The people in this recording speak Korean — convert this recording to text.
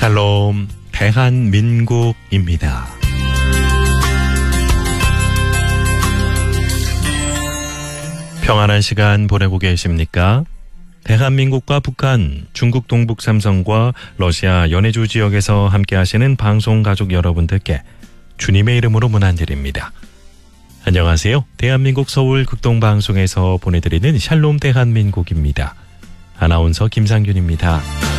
샬롬 대한민국입니다. 평안한 시간 보내고 계십니까? 대한민국과 북한, 중국 동북 삼성과 러시아 연해주 지역에서 함께 하시는 방송 가족 여러분들께 주님의 이름으로 문안드립니다. 안녕하세요. 대한민국 서울 극동방송에서 보내드리는 샬롬 대한민국입니다. 아나운서 김상균입니다.